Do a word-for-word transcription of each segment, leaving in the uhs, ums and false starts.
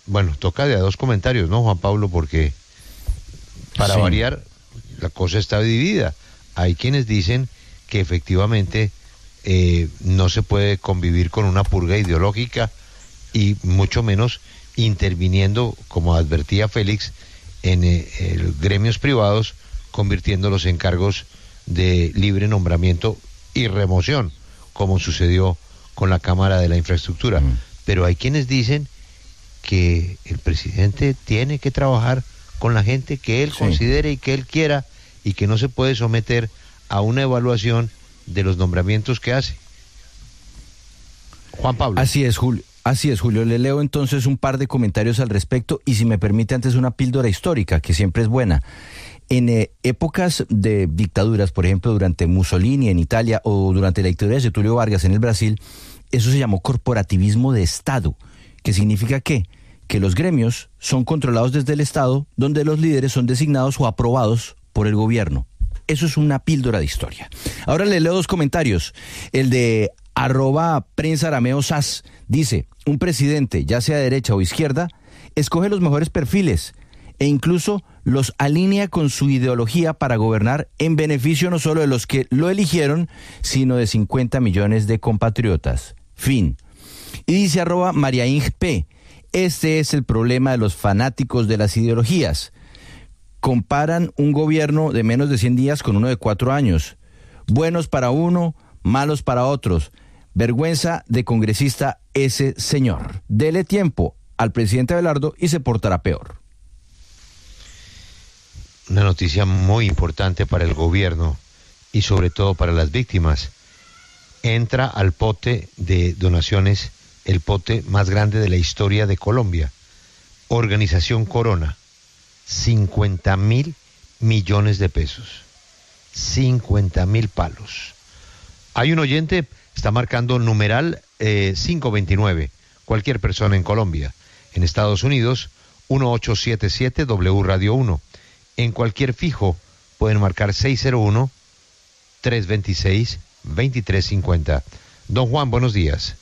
bueno, toca de a dos comentarios, ¿no, Juan Pablo? Porque para sí. variar, la cosa está dividida. Hay quienes dicen que efectivamente eh, no se puede convivir con una purga ideológica y mucho menos interviniendo, como advertía Félix, en eh, el, gremios privados, convirtiéndolos en cargos de libre nombramiento y remoción, como sucedió con la Cámara de la Infraestructura. Mm. Pero hay quienes dicen que el presidente tiene que trabajar con la gente que él sí. considere y que él quiera, y que no se puede someter a una evaluación de los nombramientos que hace. Juan Pablo. Así es, Julio. Así es, Julio. Le leo entonces un par de comentarios al respecto y, si me permite, antes una píldora histórica, que siempre es buena. En eh, épocas de dictaduras, por ejemplo, durante Mussolini en Italia o durante la dictadura de Getúlio Vargas en el Brasil, eso se llamó corporativismo de Estado, que significa ¿qué? Que los gremios son controlados desde el Estado, donde los líderes son designados o aprobados por el gobierno. Eso es una píldora de historia. Ahora le leo dos comentarios. El de arroba prensa arameo sas dice: un presidente, ya sea de derecha o izquierda, escoge los mejores perfiles e incluso los alinea con su ideología para gobernar en beneficio no solo de los que lo eligieron, sino de cincuenta millones de compatriotas. Fin. Y dice arroba María Ing P: este es el problema de los fanáticos de las ideologías. Comparan un gobierno de menos de cien días con uno de cuatro años. Buenos para uno, malos para otros. Vergüenza de congresista ese señor. Dele tiempo al presidente Abelardo y se portará peor. Una noticia muy importante para el gobierno y sobre todo para las víctimas. Entra al pote de donaciones el pote más grande de la historia de Colombia. Organización Corona. cincuenta mil millones de pesos. cincuenta mil palos. Hay un oyente, está marcando numeral eh, cinco veintinueve. Cualquier persona en Colombia. En Estados Unidos, uno ocho siete siete W Radio uno. En cualquier fijo pueden marcar seis cero uno, tres dos seis, dos tres cinco cero. Don Juan, buenos días.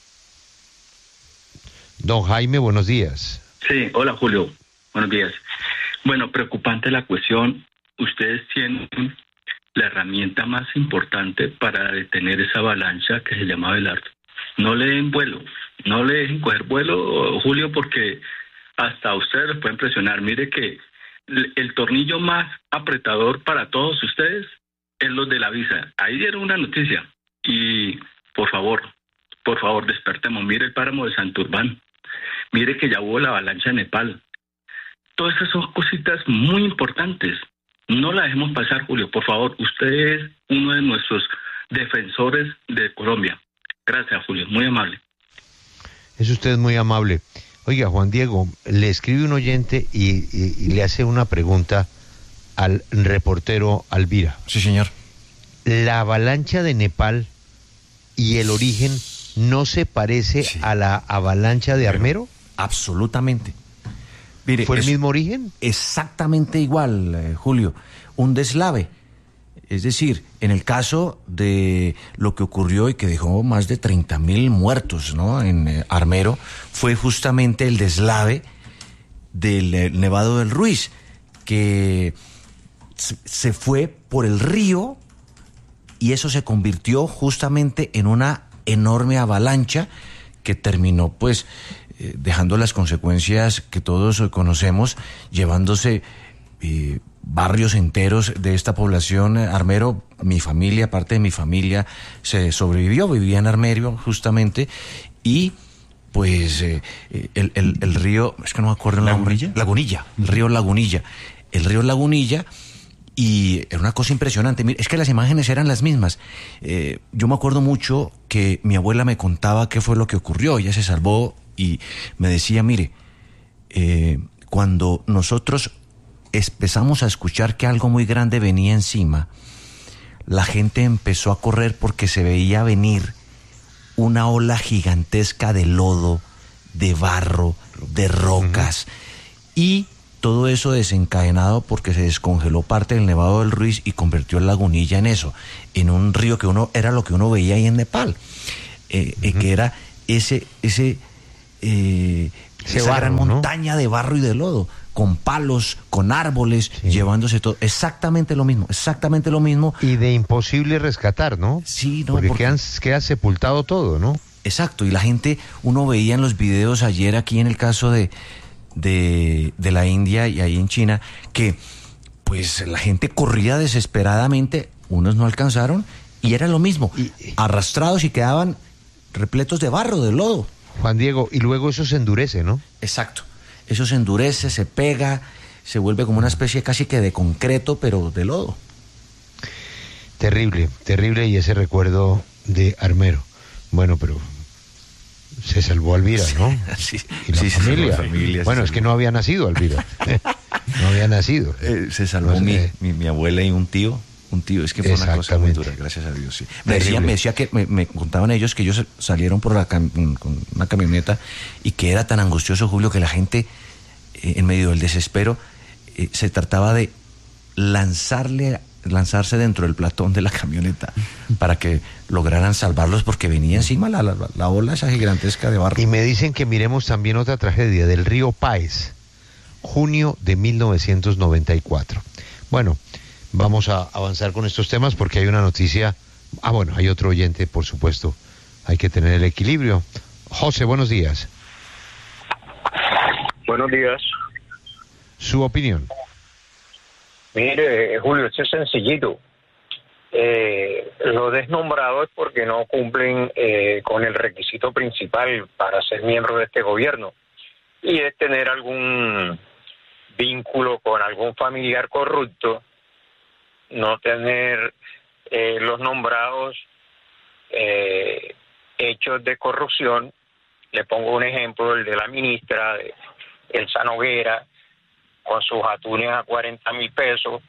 Don Jaime, buenos días. Sí, hola Julio, buenos días. Bueno, preocupante la cuestión. Ustedes tienen la herramienta más importante para detener esa avalancha que se llama Abelardo. No le den vuelo, no le dejen coger vuelo, Julio, porque hasta ustedes los pueden presionar. Mire que el, el tornillo más apretador para todos ustedes es los de la visa. Ahí dieron una noticia y por favor, por favor despertemos. Mire el páramo de Santurbán, mire que ya hubo la avalancha en Nepal. Todas esas son cositas muy importantes. No la dejemos pasar, Julio. Por favor, usted es uno de nuestros defensores de Colombia. Gracias, Julio. Muy amable. Es usted muy amable. Oiga, Juan Diego, le escribe un oyente y, y, y le hace una pregunta al reportero Alvira. Sí, señor. ¿La avalancha de Nepal y el origen no se parece sí. a la avalancha de Armero? Absolutamente. Mire, ¿fue el mismo origen? Exactamente igual, eh, Julio. Un deslave. Es decir, en el caso de lo que ocurrió y que dejó más de treinta mil muertos, ¿no?, en eh, Armero, fue justamente el deslave del eh, Nevado del Ruiz, que se fue por el río y eso se convirtió justamente en una enorme avalancha que terminó, pues, eh, dejando las consecuencias que todos conocemos, llevándose eh, barrios enteros de esta población. Armero, mi familia, parte de mi familia se sobrevivió, vivía en Armero justamente, y pues eh, el, el, el río, es que no me acuerdo el nombre. ¿Lagunilla? Lagunilla, el río Lagunilla, el río Lagunilla, y era una cosa impresionante. Es que las imágenes eran las mismas. Eh, yo me acuerdo mucho que mi abuela me contaba qué fue lo que ocurrió. Ella se salvó y me decía, mire, eh, cuando nosotros empezamos a escuchar que algo muy grande venía encima, la gente empezó a correr porque se veía venir una ola gigantesca de lodo, de barro, de rocas, uh-huh. y todo eso desencadenado porque se descongeló parte del Nevado del Ruiz y convirtió el Lagunilla en eso, en un río que uno era lo que uno veía ahí en Nepal, eh, uh-huh. eh, que era ese ese eh, Ese esa barro, gran ¿no? montaña de barro y de lodo, con palos, con árboles, sí. llevándose todo. Exactamente lo mismo, exactamente lo mismo. Y de imposible rescatar, ¿no? Sí, no, porque, porque... Quedan, queda sepultado todo, ¿no? Exacto, y la gente, uno veía en los videos ayer aquí en el caso de, de, de la India y ahí en China, que pues la gente corría desesperadamente, unos no alcanzaron, y era lo mismo, y, arrastrados y quedaban repletos de barro, de lodo. Juan Diego, y luego eso se endurece, ¿no? Exacto, eso se endurece, se pega, se vuelve como una especie casi que de concreto, pero de lodo. Terrible, terrible, y ese recuerdo de Armero. Bueno, pero se salvó Alvira, ¿no? Sí, y la sí, familia. Se familia bueno, se es que no había nacido Alvira. No había nacido. Eh, se salvó no, mi, eh, mi, mi abuela y un tío. Un tío, es que fue una cosa muy dura, gracias a Dios. Sí. Me, decía, me decía que me, me contaban ellos que ellos salieron por la cam, con una camioneta y que era tan angustioso, Julio, que la gente, eh, en medio del desespero, eh, se trataba de lanzarle lanzarse dentro del platón de la camioneta para que lograran salvarlos porque venía encima la, la, la ola esa gigantesca de barro. Y me dicen que miremos también otra tragedia del río Páez, junio de mil novecientos noventa y cuatro. Bueno, vamos a avanzar con estos temas porque hay una noticia. Ah, bueno, hay otro oyente, por supuesto. Hay que tener el equilibrio. José, buenos días. Buenos días. Su opinión. Mire, Julio, esto es sencillito. Eh, lo desnombrado es porque no cumplen eh, con el requisito principal para ser miembro de este gobierno, y es tener algún vínculo con algún familiar corrupto, no tener eh, los nombrados eh, hechos de corrupción. Le pongo un ejemplo, el de la ministra, de Elsa Noguera, con sus atunes a cuarenta mil pesos,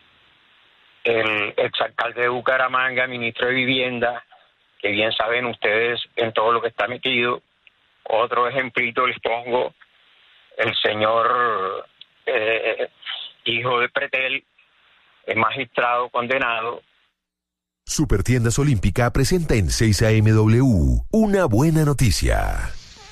el exalcalde de Bucaramanga, ministro de Vivienda, que bien saben ustedes en todo lo que está metido. Otro ejemplito les pongo, el señor eh, hijo de Pretel, el magistrado condenado. Supertiendas Olímpica presenta en seis A M W una buena noticia.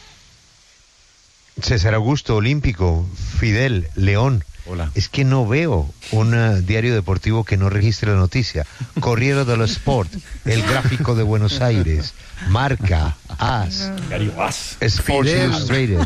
César Augusto, Olímpico, Fidel, León. Hola. Es que no veo un uh, diario deportivo que no registre la noticia. Corriere dello Sport, El Gráfico de Buenos Aires, Marca, As, Sports Illustrated.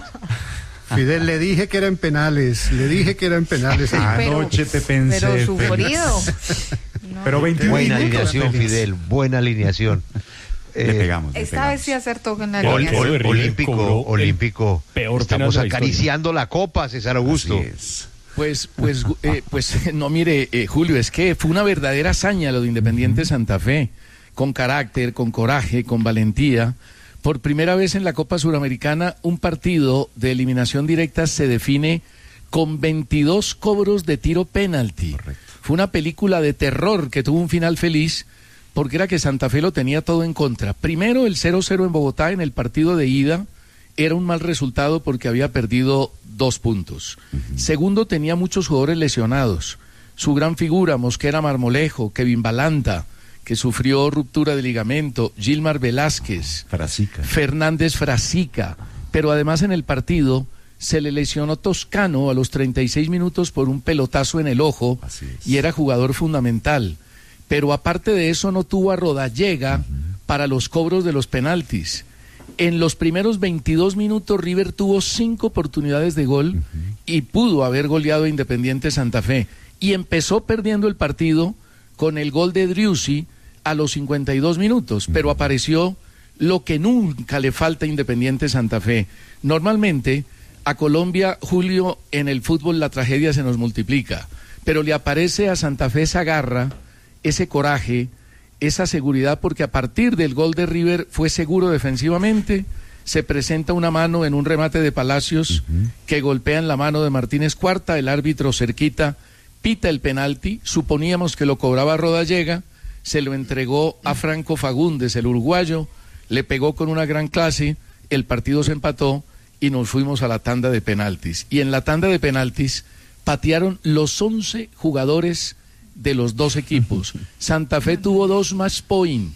Fidel, le dije que eran penales, le dije que eran penales. Pero, Anoche te pensé. Pero sufrido. No. Pero veintiún buena minutos, alineación, feliz. Fidel, buena alineación. Le Eh, pegamos. le Esta pegamos. vez sí acertó con la Ol- alineación. ol- River olímpico, cobró olímpico. el peor Estamos penal de la historia. acariciando la copa, César Augusto. Así es. Pues, pues, eh, pues, no, mire, eh, Julio, es que fue una verdadera hazaña lo de Independiente uh-huh. Santa Fe, con carácter, con coraje, con valentía. Por primera vez en la Copa Suramericana, un partido de eliminación directa se define con veintidós cobros de tiro penalti. Correcto. Fue una película de terror que tuvo un final feliz, porque era que Santa Fe lo tenía todo en contra. Primero, el cero cero en Bogotá en el partido de ida era un mal resultado porque había perdido dos puntos. Uh-huh. Segundo, tenía muchos jugadores lesionados. Su gran figura, Mosquera Marmolejo, Kevin Balanta, que sufrió ruptura de ligamento, Gilmar Velázquez, Frasica. Fernández Frasica, pero además en el partido se le lesionó Toscano a los treinta y seis minutos por un pelotazo en el ojo y era jugador fundamental. Pero aparte de eso no tuvo a Rodallega uh-huh. para los cobros de los penaltis. En los primeros veintidós minutos River tuvo cinco oportunidades de gol uh-huh. y pudo haber goleado a Independiente Santa Fe. Y empezó perdiendo el partido con el gol de Driussi a los cincuenta y dos minutos, uh-huh. pero apareció lo que nunca le falta a Independiente Santa Fe. Normalmente a Colombia, Julio, en el fútbol la tragedia se nos multiplica, pero le aparece a Santa Fe esa garra, ese coraje, esa seguridad, porque a partir del gol de River fue seguro defensivamente, se presenta una mano en un remate de Palacios uh-huh. que golpea en la mano de Martínez Cuarta, el árbitro cerquita pita el penalti, suponíamos que lo cobraba Rodallega, se lo entregó a Franco Fagundes, el uruguayo, le pegó con una gran clase, el partido se empató y nos fuimos a la tanda de penaltis. Y en la tanda de penaltis patearon los once jugadores de los dos equipos. Santa Fe tuvo dos match point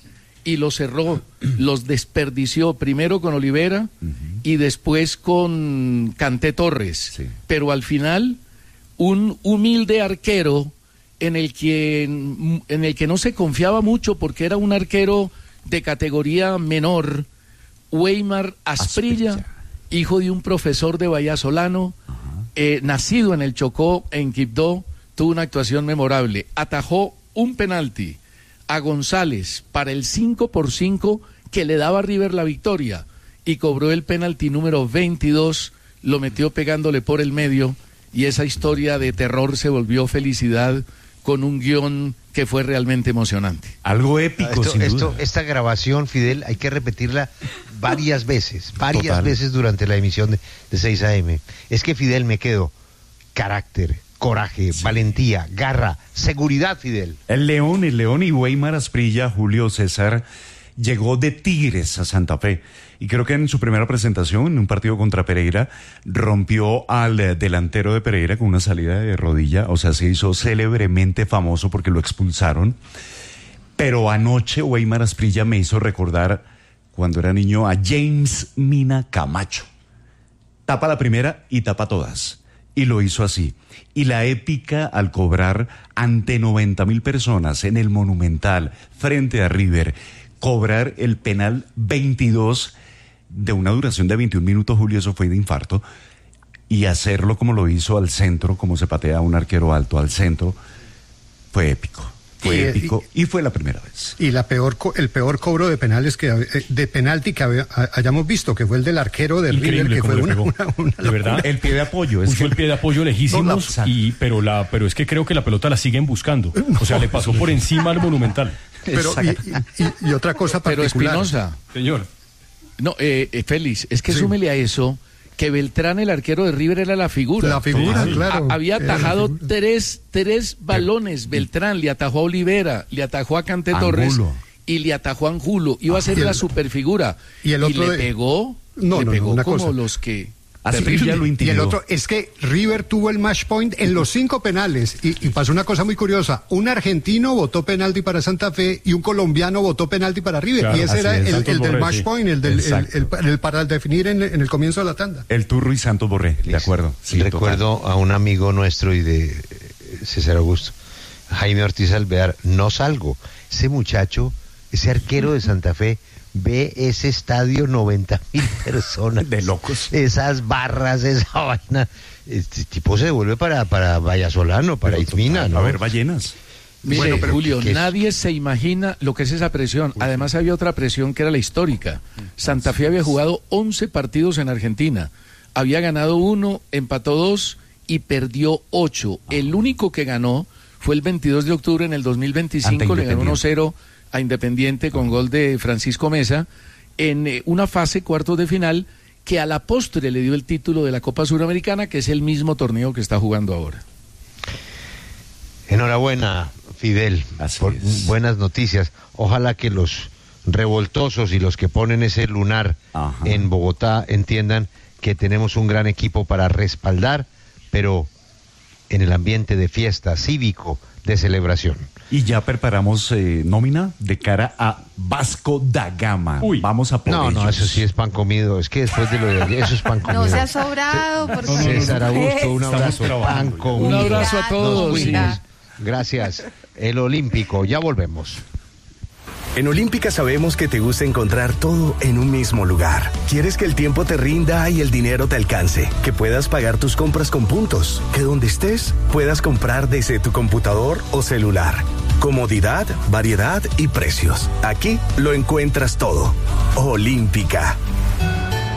y los cerró, los desperdició primero con Olivera uh-huh. y después con Kanté Torres. Sí. Pero al final, un humilde arquero en el que, en el que no se confiaba mucho porque era un arquero de categoría menor, Weimar Asprilla, Asprilla. hijo de un profesor de Vallasolano, uh-huh. eh, nacido en el Chocó, en Quibdó, tuvo una actuación memorable. Atajó un penalti a González para el cinco por cinco que le daba a River la victoria y cobró el penalti número veintidós, lo metió pegándole por el medio y esa historia de terror se volvió felicidad con un guión que fue realmente emocionante. Algo épico, esto, sin esto, duda. Esta grabación, Fidel, hay que repetirla varias veces, varias Total. veces durante la emisión de, de seis A M. Es que, Fidel, me quedo carácter, coraje, sí. valentía, garra, seguridad, Fidel. El León, el León y Weimar Asprilla, Julio César, llegó de Tigres a Santa Fe. Y creo que en su primera presentación, en un partido contra Pereira, rompió al delantero de Pereira con una salida de rodilla. O sea, se hizo célebremente famoso porque lo expulsaron. Pero anoche Weimar Asprilla me hizo recordar, cuando era niño, a James Mina Camacho. Tapa la primera y tapa todas. Y lo hizo así. Y la épica al cobrar ante noventa mil personas en el Monumental, frente a River, cobrar el penal veintidós de una duración de veintiún minutos, Julio, eso fue de infarto, y hacerlo como lo hizo al centro, como se patea un arquero alto al centro, fue épico. Fue y, épico y, y fue la primera vez. Y la peor el peor cobro de penales que de penalti que hab, hayamos visto, que fue el del arquero de River, que fue una, una, una de verdad, el pie de apoyo, es puso que... el pie de apoyo lejísimos, no, y pero la pero es que creo que la pelota la siguen buscando. O sea, le pasó por encima al Monumental. Pero y, y, y otra cosa particular. Pero Espinosa, señor. No, eh, eh, Félix, es que sí. súmele a eso que Beltrán, el arquero de River, era la figura. La figura, sí. claro. A, había atajado tres, tres balones. Beltrán le atajó a Olivera, le atajó a Kanté Torres y le atajó a Angulo. Iba ah, a ser la superfigura. Y, el otro y le de... pegó, no, le no, pegó no, como cosa. los que... Así ya lo y el otro es que River tuvo el match point en los cinco penales y, y pasó una cosa muy curiosa. Un argentino votó penalti para Santa Fe y un colombiano votó penalti para River. Claro, y ese era es, el, el del match sí. point, el, del, el, el, el, el para definir en, en el comienzo de la tanda. El Turro y Santos Borré, de acuerdo. Sí, recuerdo total. A un amigo nuestro y de César Augusto, Jaime Ortiz Alvear, no salgo. Ese muchacho, ese arquero de Santa Fe, ve ese estadio, noventa mil personas. De locos. Esas barras, esa vaina. Este tipo se devuelve para, para Vallasolano, para Ismina, ¿no? A ver, ballenas. Mire, bueno, pero Julio, nadie es? se imagina lo que es esa presión. Además había otra presión que era la histórica. Santa Fe había jugado once partidos en Argentina. Había ganado uno, empató dos y perdió ocho. El único que ganó fue el veintidós de octubre en el dos mil veinticinco, le ganó uno cero a Independiente con gol de Francisco Mesa en eh, una fase cuartos de final que a la postre le dio el título de la Copa Suramericana, que es el mismo torneo que está jugando ahora. Enhorabuena, Fidel, Así por es. buenas noticias. Ojalá que los revoltosos y los que ponen ese lunar Ajá. en Bogotá entiendan que tenemos un gran equipo para respaldar, pero en el ambiente de fiesta, cívico, de celebración. Y ya preparamos eh, nómina de cara a Vasco da Gama. Uy. Vamos a por No, ellos. no, eso sí es pan comido. Es que después de lo de ayer, eso es pan comido. No se ha sobrado. Porque... César Augusto, un abrazo. Pan comido. Un abrazo a todos. Sí. Gracias. El Olímpico. Ya volvemos. En Olímpica sabemos que te gusta encontrar todo en un mismo lugar. Quieres que el tiempo te rinda y el dinero te alcance, que puedas pagar tus compras con puntos, que donde estés puedas comprar desde tu computador o celular. Comodidad, variedad y precios. Aquí lo encuentras todo. Olímpica.